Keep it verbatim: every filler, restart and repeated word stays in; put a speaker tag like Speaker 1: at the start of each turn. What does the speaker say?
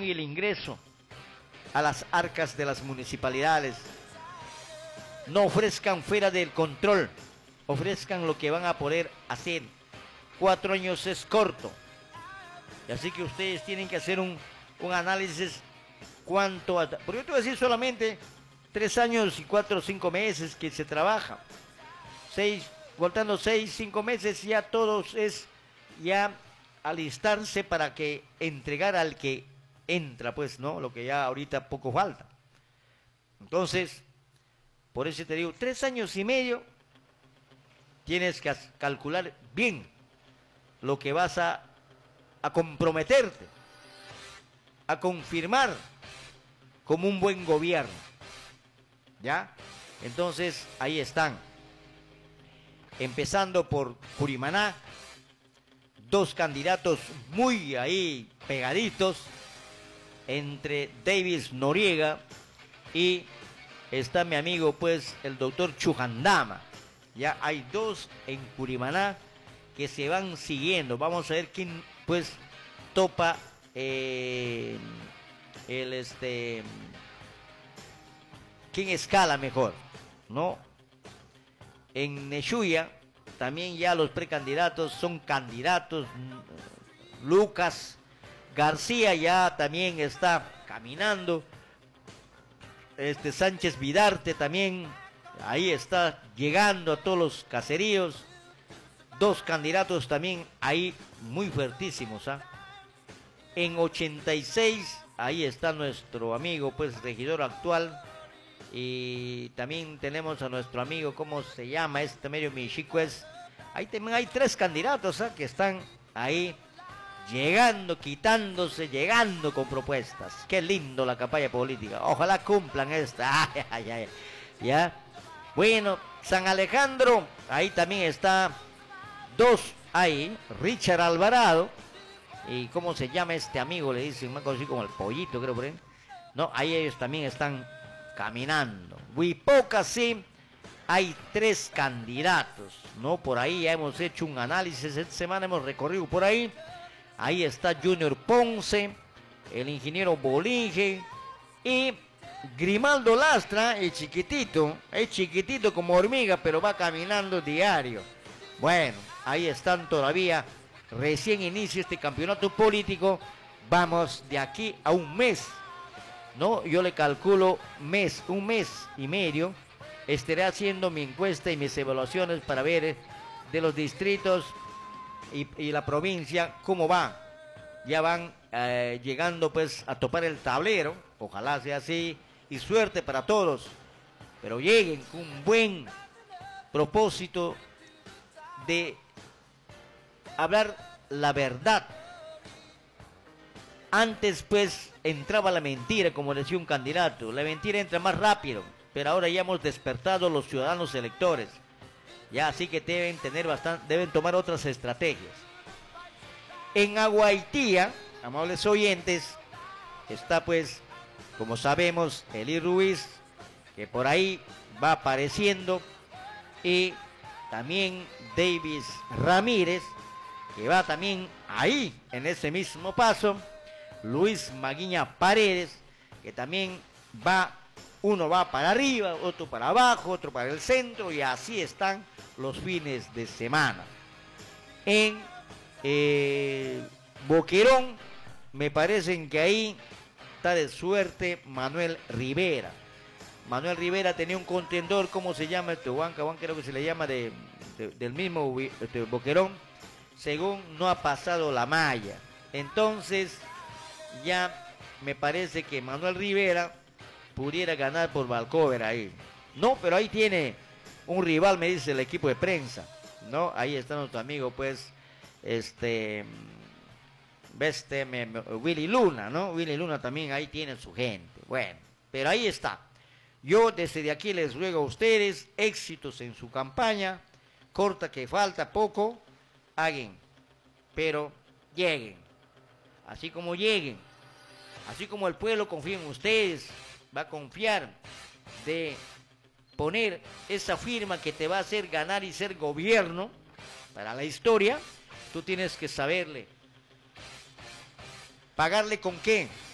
Speaker 1: recaudación y el ingreso a las arcas de las municipalidades. No ofrezcan fuera del control, ofrezcan lo que van a poder hacer. Cuatro años es corto, y así que ustedes tienen que hacer un, un análisis cuánto, porque yo te voy a decir solamente tres años y cuatro o cinco meses que se trabaja, seis, voltando seis, cinco meses, ya todos es ya alistarse para que entregar al que entra, pues, ¿no? Lo que ya ahorita poco falta. Entonces, por eso te digo, tres años y medio, tienes que calcular bien lo que vas a, a comprometerte, a confirmar como un buen gobierno, ¿ya? Entonces, ahí están. Empezando por Curimaná, dos candidatos muy ahí pegaditos, entre Davis Noriega y está mi amigo, pues, el doctor Chujandama. Ya hay dos en Curimaná que se van siguiendo. Vamos a ver quién, pues, topa eh, el, este, quién escala mejor, ¿no? En Neshuya, también ya los precandidatos son candidatos. Lucas García ya también está caminando. Este Sánchez Vidarte también, ahí está llegando a todos los caseríos. Dos candidatos también ahí muy fuertísimos, ¿ah? En ochenta y seis, ahí está nuestro amigo, pues, regidor actual. Y también tenemos a nuestro amigo, ¿cómo se llama? Este medio Michicues. Ahí también hay tres candidatos, ¿ah?, que están ahí llegando, quitándose, llegando con propuestas. Qué lindo la campaña política. Ojalá cumplan esta. Ay, ay, ay. Ya. Bueno, San Alejandro, ahí también está dos ahí. Richard Alvarado. ¿Y cómo se llama este amigo? Le dicen, más conocido como el Pollito, creo por ahí. No, ahí ellos también están caminando. Huipoca, sí. Hay tres candidatos, ¿no? Por ahí ya hemos hecho un análisis. Esta semana hemos recorrido por ahí. Ahí está Junior Ponce, el ingeniero Bolinge y Grimaldo Lastra, el chiquitito, es chiquitito como hormiga, pero va caminando diario. Bueno, ahí están todavía, recién inicia este campeonato político, vamos de aquí a un mes, ¿no? Yo le calculo mes, un mes y medio, estaré haciendo mi encuesta y mis evaluaciones para ver de los distritos Y, y la provincia, ¿cómo va? Ya van eh, llegando pues a topar el tablero, ojalá sea así, y suerte para todos, pero lleguen con un buen propósito de hablar la verdad. Antes pues entraba la mentira, como decía un candidato, la mentira entra más rápido, pero ahora ya hemos despertado los ciudadanos electores. Ya, así que deben tener bastante, deben tomar otras estrategias. En Aguaitía, amables oyentes, está pues, como sabemos, Eli Ruiz, que por ahí va apareciendo, y también Davis Ramírez, que va también ahí, en ese mismo paso. Luis Maguiña Paredes, que también va, uno va para arriba, otro para abajo, otro para el centro, y así están los fines de semana. En eh, Boquerón, me parecen que ahí está de suerte Manuel Rivera. Manuel Rivera tenía un contendor, ¿cómo se llama? Este Huanca, Huanca creo que se le llama, de, de, del mismo este, Boquerón, según no ha pasado la malla. Entonces, ya me parece que Manuel Rivera pudiera ganar por Valcover ahí. No, pero ahí tiene un rival, me dice el equipo de prensa, ¿no? Ahí está nuestro amigo, pues, este, este me, me, Willy Luna, ¿no? Willy Luna también ahí tiene su gente. Bueno, pero ahí está. Yo desde aquí les ruego a ustedes éxitos en su campaña, corta que falta poco, hagan, pero lleguen. Así como lleguen, así como el pueblo confía en ustedes, va a confiar de poner esa firma que te va a hacer ganar y ser gobierno para la historia. Tú tienes que saberle. ¿Pagarle con qué?